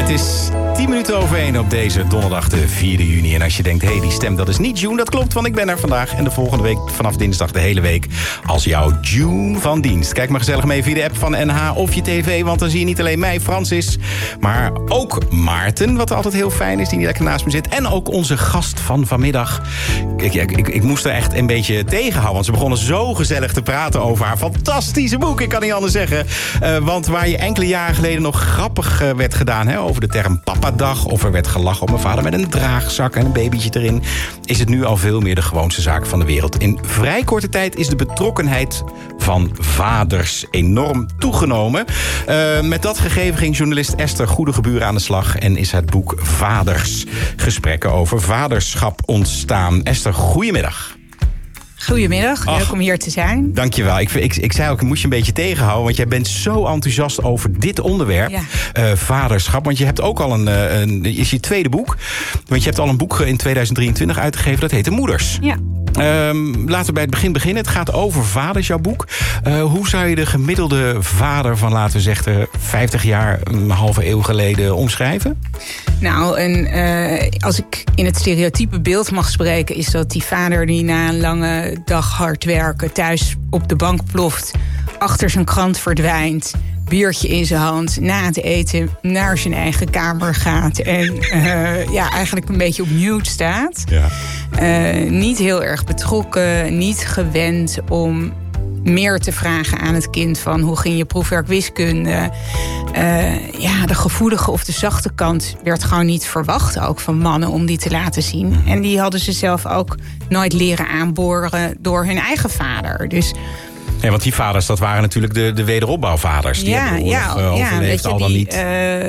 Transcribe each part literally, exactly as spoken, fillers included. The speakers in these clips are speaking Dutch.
Het is tien minuten over één op deze donderdag de vierde juni. En als je denkt, hé, hey, die stem, dat is niet June. Dat klopt, want ik ben er vandaag en de volgende week vanaf dinsdag de hele week als jouw June van dienst. Kijk maar gezellig mee via de app van N H of je tv, want dan zie je niet alleen mij, Francis, maar ook Maarten, wat altijd heel fijn is, die lekker naast me zit. En ook onze gast van vanmiddag. Ik, ik, ik, ik moest er echt een beetje tegenhouden, want ze begonnen zo gezellig te praten over haar fantastische boek. Ik kan niet anders zeggen. Uh, want waar je enkele jaren geleden nog grappig uh, werd gedaan, hè, over de term papadag, of er werd gelachen op mijn vader met een draagzak en een babytje erin, is het nu al veel meer de gewoonste zaak van de wereld. In vrij korte tijd is de betrokkenheid van vaders enorm toegenomen. Uh, met dat gegeven ging journalist Esther Goedegeburen aan de slag en is het boek Vaders. Gesprekken over vaderschap ontstaan. Esther, goedemiddag. Goedemiddag, leuk om hier te zijn. Dankjewel. Ik, ik, ik zei ook, ik moest je een beetje tegenhouden, want jij bent zo enthousiast over dit onderwerp, ja. uh, vaderschap. Want je hebt ook al een, uh, een, is je tweede boek, want je hebt al een boek in tweeduizend drieëntwintig uitgegeven, dat heet De Moeders. Ja. Um, laten we bij het begin beginnen. Het gaat over vaders, jouw boek. Uh, hoe zou je de gemiddelde vader van, laten we zeggen, vijftig jaar, een halve eeuw geleden omschrijven? Nou, en, uh, als ik in het stereotype beeld mag spreken, is dat die vader die na een lange dag hard werken thuis op de bank ploft, achter zijn krant verdwijnt, biertje in zijn hand, na het eten naar zijn eigen kamer gaat en uh, ja, eigenlijk een beetje op mute staat. Ja. Uh, niet heel erg betrokken, niet gewend om meer te vragen aan het kind van hoe ging je proefwerk wiskunde. Uh, ja, de gevoelige of de zachte kant werd gewoon niet verwacht, ook van mannen, om die te laten zien. En die hadden ze zelf ook nooit leren aanboren door hun eigen vader. Dus ja, want die vaders, dat waren natuurlijk de, de wederopbouwvaders. Die ja, hebben ja, uh, overleefd, ja, al dan die, niet.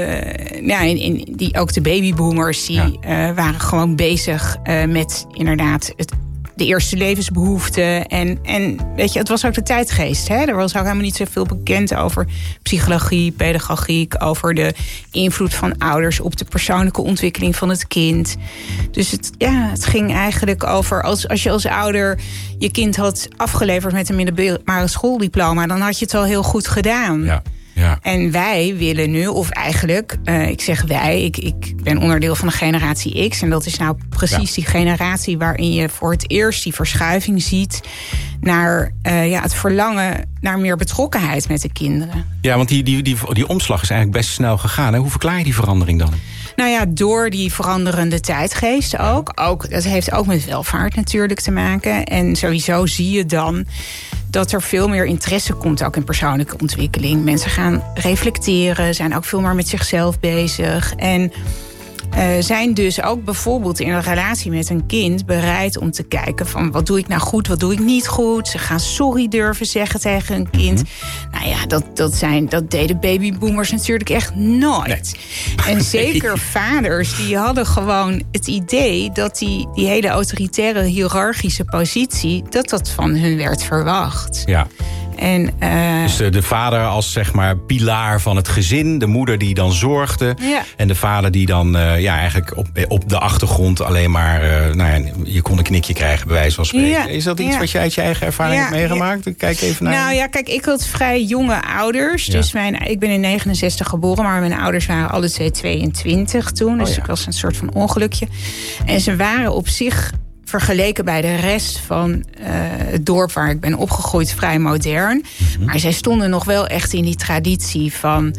Uh, ja, in, in, die, ook de babyboomers, die ja. uh, waren gewoon bezig uh, met inderdaad het, de eerste levensbehoeften. En, en weet je, het was ook de tijdgeest. Hè? Er was ook helemaal niet zoveel bekend over psychologie, pedagogiek, over de invloed van ouders op de persoonlijke ontwikkeling van het kind. Dus het, ja, het ging eigenlijk over, als, als je als ouder je kind had afgeleverd met een middelbare schooldiploma, dan had je het al heel goed gedaan. Ja. Ja. En wij willen nu, of eigenlijk, uh, ik zeg wij, ik, ik ben onderdeel van de generatie X. En dat is nou precies ja. die generatie waarin je voor het eerst die verschuiving ziet naar uh, ja, het verlangen naar meer betrokkenheid met de kinderen. Ja, want die, die, die, die omslag is eigenlijk best snel gegaan. Hè? Hoe verklaar je die verandering dan? Nou ja, door die veranderende tijdgeest ook. ook. Dat heeft ook met welvaart natuurlijk te maken. En sowieso zie je dan dat er veel meer interesse komt ook in persoonlijke ontwikkeling. Mensen gaan reflecteren, zijn ook veel meer met zichzelf bezig. En uh, zijn dus ook bijvoorbeeld in een relatie met een kind bereid om te kijken van wat doe ik nou goed, wat doe ik niet goed. Ze gaan sorry durven zeggen tegen een kind. Mm-hmm. Nou ja, dat, dat, zijn, dat deden babyboomers natuurlijk echt nooit. Nee. En zeker nee. vaders, die hadden gewoon het idee dat die, die hele autoritaire hiërarchische positie, dat dat van hun werd verwacht. Ja. En, uh, dus de, de vader als zeg maar pilaar van het gezin, de moeder die dan zorgde, ja. en de vader die dan uh, ja, eigenlijk op, op de achtergrond alleen maar, uh, nou ja, je kon een knikje krijgen bij wijze van spreken. Ja. Is dat iets ja. wat je uit je eigen ervaring ja. hebt meegemaakt? Ja. Kijk even naar. Nou ja, kijk, ik had vrij jonge ouders. Ja. Dus mijn, ik ben in negenenzestig geboren, maar mijn ouders waren alle twee tweeëntwintig toen. Dus oh ja. ik was een soort van ongelukje. En ze waren op zich, vergeleken bij de rest van uh, het dorp waar ik ben opgegroeid, vrij modern. Mm-hmm. Maar zij stonden nog wel echt in die traditie van,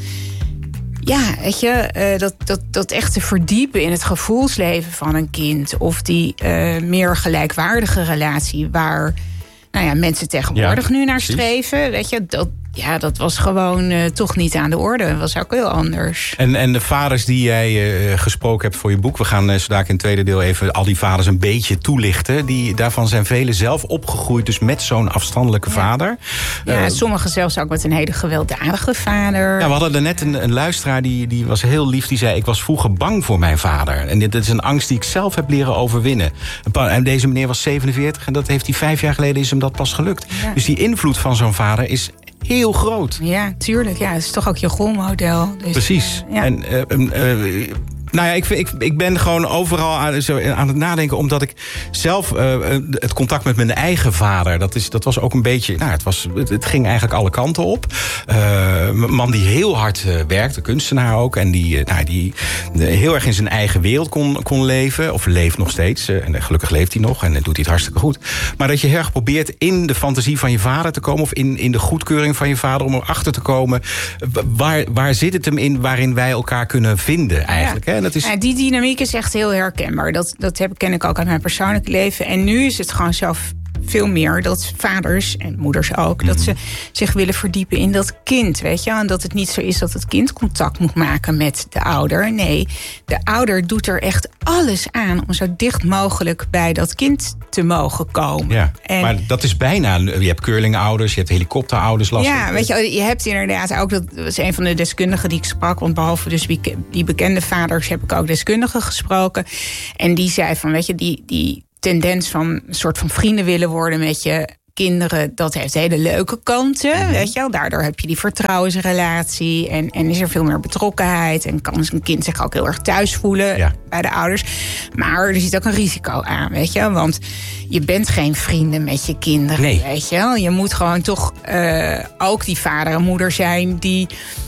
ja, weet je, uh, dat, dat, dat echt te verdiepen in het gevoelsleven van een kind. Of die uh, meer gelijkwaardige relatie waar, nou ja, mensen tegenwoordig ja, nu naar precies. streven. Weet je, dat, ja, dat was gewoon uh, toch niet aan de orde. Dat was ook heel anders. En, en de vaders die jij uh, gesproken hebt voor je boek, we gaan uh, zodat in het tweede deel even al die vaders een beetje toelichten. Die, daarvan zijn velen zelf opgegroeid, dus met zo'n afstandelijke ja. vader. Ja, uh, sommigen zelfs ook met een hele gewelddadige vader. Ja, we hadden er net een, een luisteraar, die, die was heel lief. Die zei, ik was vroeger bang voor mijn vader. En dit, dit is een angst die ik zelf heb leren overwinnen. En deze meneer was zevenenveertig en dat heeft hij vijf jaar geleden is hem dat pas gelukt. Ja. Dus die invloed van zo'n vader is heel groot. Ja, tuurlijk. Ja, het is toch ook je rolmodel. Dus, precies. Uh, ja. En uh, uh, Nou ja, ik, ik, ik ben gewoon overal aan, zo, aan het nadenken... omdat ik zelf uh, het contact met mijn eigen vader... dat, is, dat was ook een beetje... Nou, het, was, het, het ging eigenlijk alle kanten op. Uh, een man die heel hard uh, werkte, kunstenaar ook... en die, uh, nou, die uh, heel erg in zijn eigen wereld kon, kon leven. Of leeft nog steeds. Uh, en gelukkig leeft hij nog en doet hij het hartstikke goed. Maar dat je heel erg probeert in de fantasie van je vader te komen... of in, in de goedkeuring van je vader om erachter te komen... waar, waar zit het hem in waarin wij elkaar kunnen vinden eigenlijk... Ja. Hè? Dat is... ja, die dynamiek is echt heel herkenbaar. Dat, dat heb, ken ik ook uit mijn persoonlijk leven. En nu is het gewoon zo veel meer dat vaders en moeders ook... Mm-hmm. dat ze zich willen verdiepen in dat kind, weet je. En dat het niet zo is dat het kind contact moet maken met de ouder. Nee, de ouder doet er echt alles aan... om zo dicht mogelijk bij dat kind te mogen komen. Ja, en, maar dat is bijna... Je hebt curlingouders, je hebt helikopterouders. Lastig. Ja, weet je, je hebt inderdaad ook... dat was een van de deskundigen die ik sprak... want behalve dus die bekende vaders... heb ik ook deskundigen gesproken. En die zei van, weet je, die... die tendens van een soort van vrienden willen worden met je kinderen, dat heeft hele leuke kanten, mm-hmm. weet je wel. Daardoor heb je die vertrouwensrelatie en, en is er veel meer betrokkenheid en kan een kind zich ook heel erg thuis voelen ja. bij de ouders. Maar er zit ook een risico aan, weet je, want je bent geen vrienden met je kinderen, nee. weet je wel. Je moet gewoon toch uh, ook die vader en moeder zijn die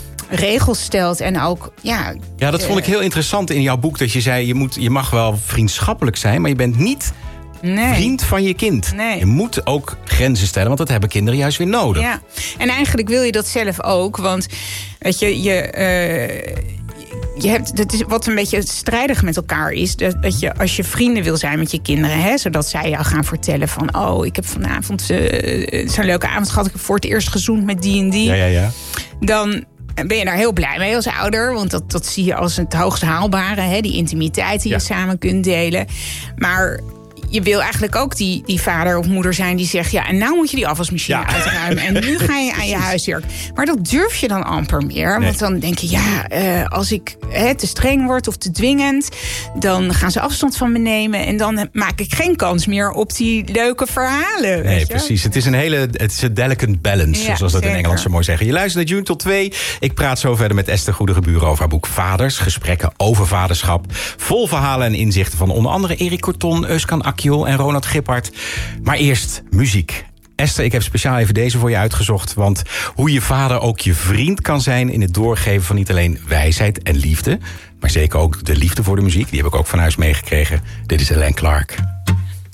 regels stelt en ook, ja... Ja, dat vond ik heel interessant in jouw boek, dat je zei, je, moet, je mag wel vriendschappelijk zijn, maar je bent niet nee. vriend van je kind. Nee. Je moet ook grenzen stellen, want dat hebben kinderen juist weer nodig. Ja, en eigenlijk wil je dat zelf ook, want weet je, je... Uh, Je hebt, dat is wat een beetje strijdig met elkaar is. Dat, dat je als je vrienden wil zijn met je kinderen, hè, zodat zij jou gaan vertellen van, oh, ik heb vanavond uh, zo'n leuke avond gehad. Ik heb voor het eerst gezoend met die en die. Ja, ja, ja. Dan ben je daar heel blij mee als ouder. Want dat, dat zie je als het hoogst haalbare. Hè, die intimiteit die ja. je samen kunt delen. Maar je wil eigenlijk ook die, die vader of moeder zijn die zegt, ja, en nou moet je die afwasmachine ja. uitruimen. En nu ga je aan je huiswerk. Maar dat durf je dan amper meer. Nee. Want dan denk je, ja, uh, als ik hè, te streng word of te dwingend, dan gaan ze afstand van me nemen. En dan maak ik geen kans meer op die leuke verhalen. Nee, precies. Het is een hele, het is een delicate balance, ja, zoals dat zeker. In Engels zo mooi zeggen. Je luistert naar June tot twee. Ik praat zo verder met Esther Goedegeburen over haar boek Vaders. Gesprekken over vaderschap. Vol verhalen en inzichten van onder andere Erik Corton, Euskan Akjol en Ronald Gippard. Maar eerst muziek. Esther, ik heb speciaal even deze voor je uitgezocht. Want hoe je vader ook je vriend kan zijn in het doorgeven van niet alleen wijsheid en liefde, maar zeker ook de liefde voor de muziek. Die heb ik ook van huis meegekregen. Dit is Alain Clark.